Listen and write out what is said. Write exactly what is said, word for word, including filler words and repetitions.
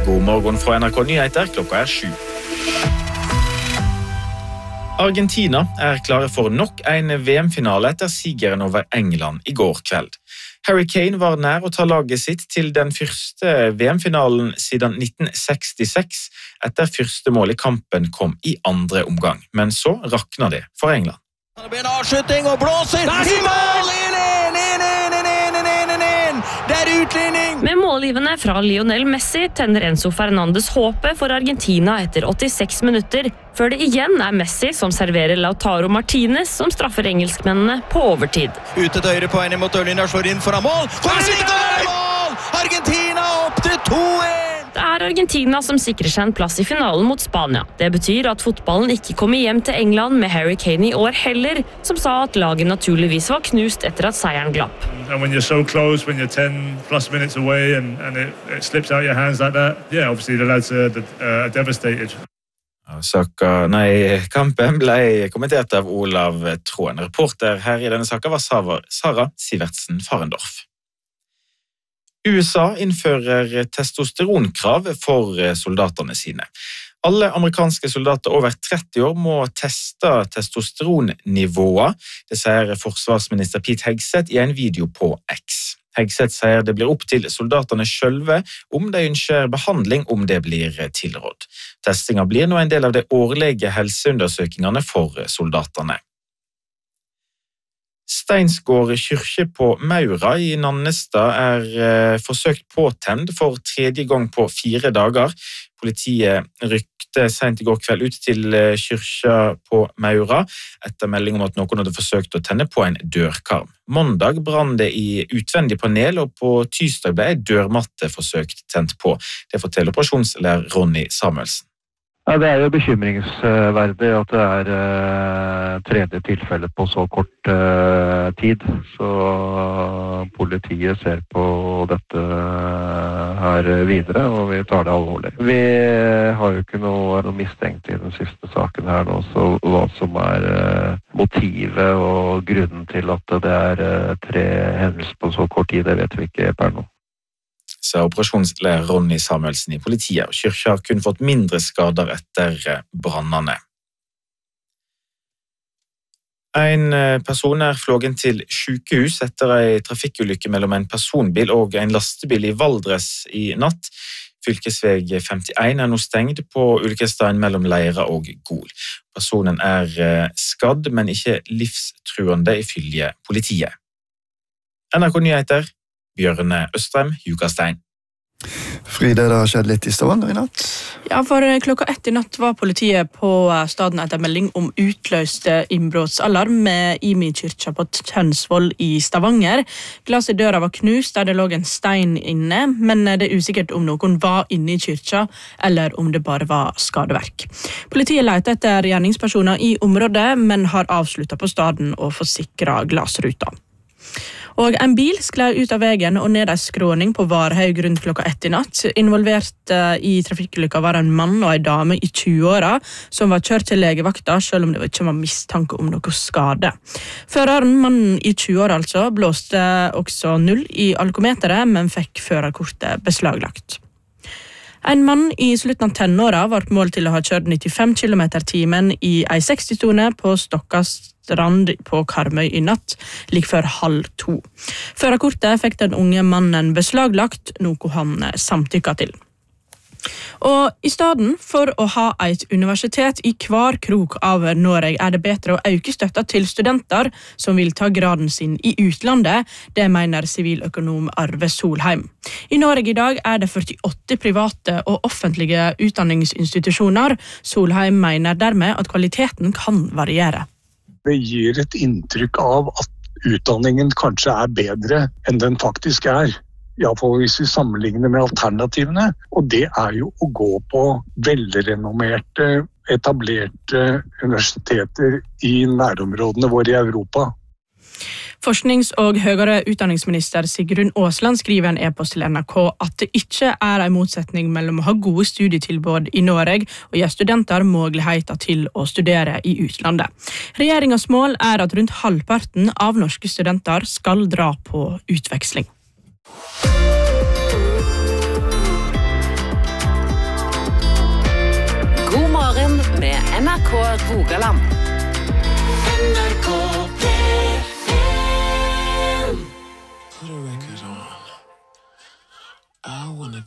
God morgen fra N R K Nyheter, klokka er sju. Argentina er klare for nok en V M-finale etter sigeren over England i går kveld. Harry Kane var nær å ta laget sitt til den første V M-finalen siden nitten sekstiseks, etter første mål i kampen kom i andre omgang. Men så rakna det for England. Det blir en avskytting og blåser! I mål! inn, inn, inn, inn, inn, inn, inn, inn, inn! Det er utligning! Med målgivende fra Lionel Messi tenner Enzo Fernandes håpet for Argentina etter åttiseks minutter, før det igjen er Messi som serverer Lautaro Martinez som straffer engelskmennene på overtid. Ute til høyre på en imot Ørlin, der slår inn foran mål! Kommer sikker! Mål! Argentina opp til to en! Det er Argentina som sikrer seg en plass i finalen mot Spania. Det betyr at fotballen ikke kommer hjem til England med Harry Kane i år heller, som sa at laget naturligvis var knust etter at seieren glapp. And when you're so close, when you're ten plus minutes away and, and it, it slips out your hands like that, yeah, obviously the lads are, uh, are devastated. Saka, nei, kampen ble kommentert av Olav Tråen. Reporter her i denne saken var Sara, Sara Sivertsen Farendorf. U S A innfører testosteronkrav for soldatene sine. Alle amerikanske soldater over tretti år må teste testosteronnivået, det sier forsvarsminister Pete Hegseth i en video på X. Hegseth sier det blir opp til soldatene sjølve om de ønsker behandling om det blir tilrådd. Testinga blir nå en del av de årlige helseundersøkingene for soldatene. Steinsgård kyrkje på Maura i Nannestad er eh, forsøkt påtent for tredje gang på fire dager. Politiet rykte sent i går kveld ut til eh, kyrkja på Maura etter melding om at noen hadde forsøkt å tenne på en dørkarm. Mandag brann det i utvendig panel, og på tirsdag ble en dørmatte forsøkt tent på. Det forteller operasjonslærer Ronny Samuelsen. Ja, det er jo bekymringsverdig at det er uh, tredje tilfelle på så kort uh, tid. Så politiet ser på dette her videre, og vi tar det alvorlig. Vi har jo ikke noe, noe mistenkt i den siste saken her nå, så hva som er uh, motivet og grunnen til at det er uh, tre hendelser på så kort tid, det vet vi ikke per nå. Sa operasjonslærer Ronny Samuelsen i politiet, og kyrkja har kun fått mindre skader etter brannene. En person er flågen til sykehus etter en trafikkulykke mellom en personbil og en lastebil i Valdres i natt. Fylkesveg femtien er nå stengt på ulykkesstedet mellom Leira og Gol. Personen er skadd, men ikke livstruende ifølge politiet. N R K Nyheter, Bjørne Østrem, Jukastein. Fride, det har skjedd litt i Stavanger i natt? Ja, for klokka ett i natt var politiet på staden etter melding om utløste innbrottsalarm med Imi kyrkja på Tønsvoll i Stavanger. Glass i døra var knust der det lå en stein inne, men det er usikkert om noen var inne i kyrkja eller om det bare var skadeverk. Politiet leter etter gjerningspersoner i området, men har avsluttet på staden og forsikret glassruta. Og en bil skled ut av veien og ned en skråning på Varhaug rundt klokka ett i natt. Involvert i trafikkulykka var en mann og en dame i tjueåra som var kjørt til legevakta, selv om det ikke var mistanke om noe skade. Føreren, mannen i tjueåra altså, blåste også null i alkometeret, men fikk førerkortet beslaglagt. En mann i slutten av tenåra var målt til å ha kjørt nittifem kilometer i timen i ei seksti-tone på Stokka strand på Karmøy i natt, like før halv to. Førerkortet fikk den unge mannen beslaglagt, noe han samtykket til. Og i stedet for å ha et universitet i hver krok av Norge er det bedre å øke støtta til studenter som vil ta graden sin i utlandet, det mener siviløkonom Arve Solheim. I Norge i dag er det førtiåtte private og offentlige utdanningsinstitusjoner. Solheim mener dermed at kvaliteten kan variere. Det gir et inntrykk av at utdanningen kanskje er bedre enn den faktisk er. I alle fall hvis vi sammenligner med alternativene, og det er jo å gå på velrenommerte, etablerte universiteter i nærområdene våre i Europa. Forsknings- og høyere utdanningsminister Sigrun Aasland skriver en e-post til N R K at det ikke er en motsetning mellom å ha gode studietilbud i Norge og gi studenter muligheter til å studere i utlandet. Regjeringens mål er at rundt halvparten av norske studenter skal dra på utveksling. med N R K Rogaland. N R K P en. Put a record on. I wanna